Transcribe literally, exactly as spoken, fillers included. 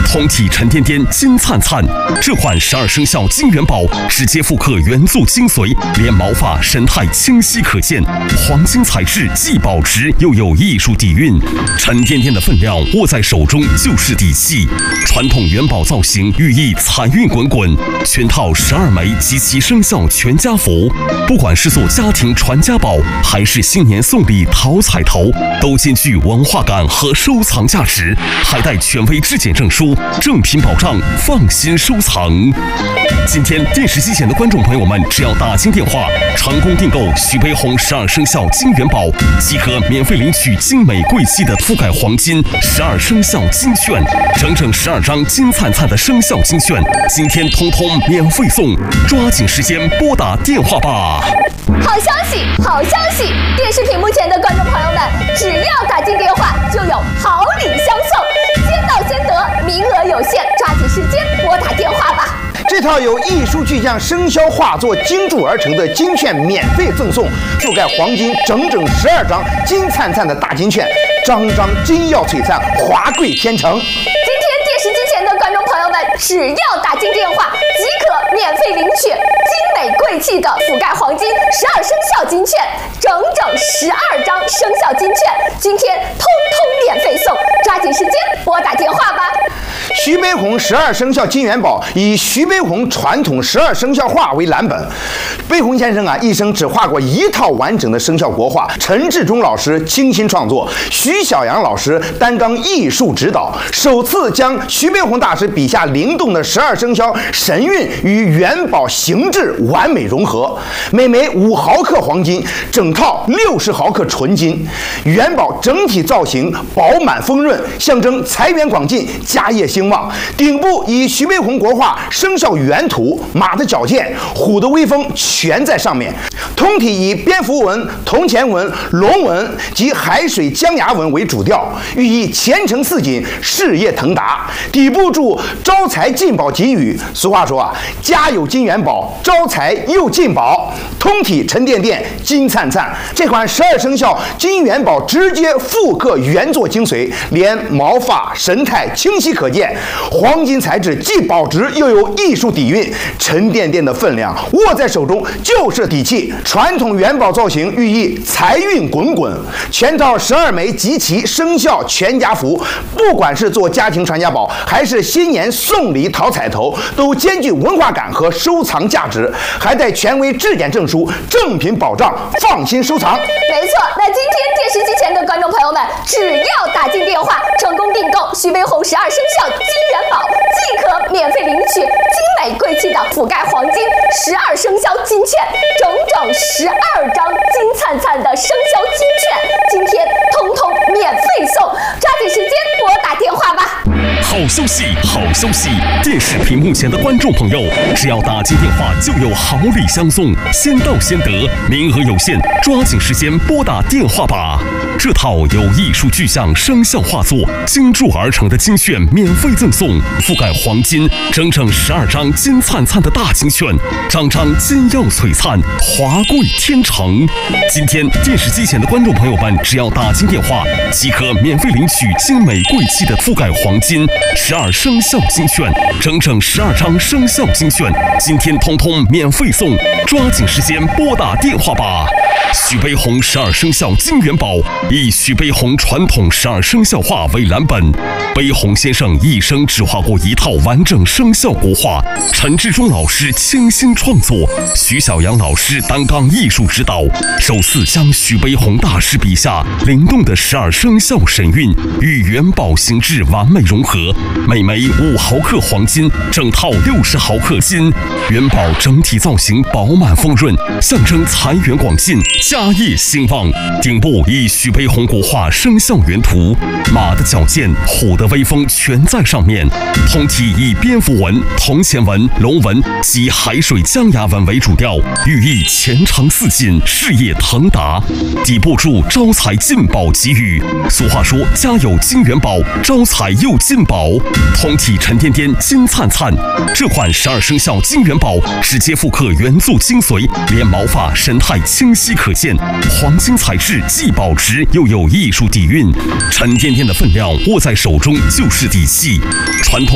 通体沉甸甸，金灿灿。这款十二生肖金元宝直接复刻元素精髓，连毛发神态清晰可见，黄金材质既保值又有艺术底蕴，沉甸甸的分量握在手中就是底气。传统元宝造型寓意财运滚滚，全套十二枚及其生肖全家福，不管是做家庭传家宝，还是新年送礼讨彩头，都兼具文化感和收藏价值，还带权威质检证书，正品保障，放心收藏。今天电视机前的观众朋友们，只要打进电话，成功订购徐悲鸿十二生肖金元宝，即可免费领取精美贵气的覆盖黄金十二生肖金券，整整十二张金灿灿的生肖金券，今天通通免费送，抓紧时间拨打电话吧。 好消息，好消息！电视屏幕前的观众朋友们，只要打进电话，就有好礼相送，先到先得，名额有限，抓紧时间拨打电话吧。 这套由艺术巨匠生肖画作精铸而成的金券免费赠送，覆盖黄金整整十二张金灿灿的大金券，张张金耀璀璨，华贵天成。 今天电视机前的观众朋友们，只要打进电话，即可免费领取精美贵气的覆盖黄金十二生肖金券，整整十二张生肖金券，今天通通免费送，抓紧时间拨打电话吧。 徐悲鸿十二生肖金元宝以徐悲鸿传统十二生肖画为蓝本。悲鸿先生啊，一生只画过一套完整的生肖国画，陈志忠老师倾心创作，徐小阳老师担当艺术指导，首次将徐悲鸿大师笔下灵动的十二生肖神韵与元宝形制完美融合。每枚五毫克黄金，整套六十毫克纯金，元宝整体造型饱满丰润，象征财源广进，家业兴旺。顶部以徐悲鸿国画生肖原图，马的矫健，虎的威风全在上面。通体以蝙蝠纹、铜钱纹、龙纹及海水江崖纹为主调，寓意前程似锦，事业腾达。底部注招财进宝吉语。俗话说啊，家有金元宝，招财又进宝。通体沉甸甸，金灿灿。这款十二生肖金元宝直接复刻原作精髓，连毛发神态清晰可见，黄金材质既保值又有艺术底蕴，沉甸甸的分量握在手中就是底气。传统元宝造型寓意财运滚滚，全套十二枚集齐生肖全家福，不管是做家庭传家宝，还是新年送礼讨彩头，都兼具文化感和收藏价值，还带权威质检证书，正品保障，放心收藏。 没错，那今天电视机前的观众朋友们，只要打进电话，成功订购徐悲鸿十二生肖金元宝，即可免费领取精美贵气的覆盖黄金十二生肖金券，整整十二张金灿灿的生肖金券，今天通通免费送，抓紧时间拨打电话吧。 好消息，好消息！电视屏幕前的观众朋友，只要打进电话，就有好礼相送，先到先得，名额有限，抓紧时间拨打电话吧。这套由艺术巨匠生肖画作精铸而成的金券免费赠送，覆盖黄金整整十二张金灿灿的大金券，张张金耀璀璨，华贵天成。今天电视机前的观众朋友们，只要打进电话，即可免费领取精美贵气的覆盖黄金十二生肖金券，整整十二张生肖金券，今天通通免费送，抓紧时间拨打电话吧。徐悲鸿十二生肖金元宝以徐悲鸿传统十二生肖画为蓝本，悲鸿先生一生只画过一套完整生肖国画，陈志忠老师倾心创作，徐小阳老师担当艺术指导，首次将徐悲鸿大师笔下灵动的十二生肖神韵与元宝形制完美融合，每枚五毫克黄金，整套六十毫克金，元宝整体造型饱满丰润，象征财源广进，家业兴旺。顶部以徐悲鸿国画生肖原图，马的矫健，虎的威风全在上面。通体以蝙蝠纹、铜钱纹、龙纹及海水江崖纹为主调，寓意前程似锦，事业腾达。底部注招财进宝吉语。俗话说，家有金元宝，招财又进宝。通体沉甸甸，金灿灿。这款十二生肖金元宝直接复刻原作精髓，连毛发神态清晰可见，黄金材质既保值又有艺术底蕴，沉甸甸的分量握在手中就是底气。传统